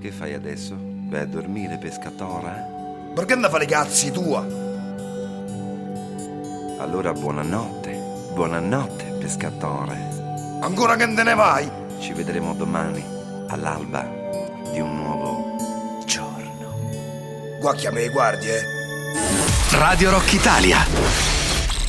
Che fai adesso? Vai a dormire, pescatore? Perché ne fa le cazzi tua? Allora buonanotte, pescatore. Ancora che te ne vai? Ci vedremo domani, all'alba di un nuovo giorno. Guacchia me, guardi, Radio Rock Italia.